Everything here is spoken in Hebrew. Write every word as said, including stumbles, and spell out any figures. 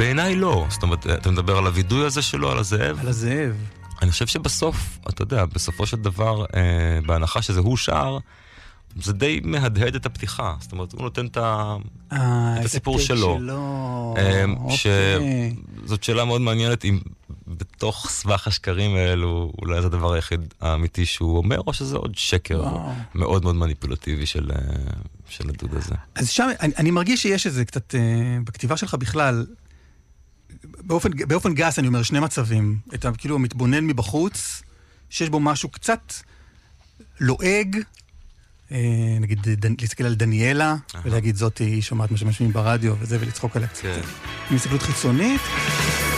בעיניי לא. זאת אומרת, אתה מדבר על הוידוי הזה שלו, על הזאב? על הזאב. אני חושב שבסוף, אתה יודע, בסופו של דבר, אה, בהנחה שזה הוא שר, זה די מהדהד את הפתיחה. זאת אומרת, הוא נותן את, ה... אה, את הסיפור שלו. שלו. אה, אוקיי. שזאת שאלה מאוד מעניינת, אם בתוך סבך השקרים האלו, אולי זה הדבר היחיד האמיתי שהוא אומר, או שזה עוד שקר וואו. מאוד מאוד מניפולטיבי של, של הדוד הזה. אז שם, אני, אני מרגיש שיש איזה קצת, אה, בכתיבה שלך בכלל, באופן, באופן גס אני אומר, שני מצבים. את ה, כאילו, המתבונן מבחוץ, שיש בו משהו קצת לועג, אה, נגיד, דנ, להסתכל על דניאלה, ולהגיד, זאת היא שומעת מה שמשמיעים ברדיו, וזה, ולצחוק עליה קצת. עם הסתכלות חיצונית.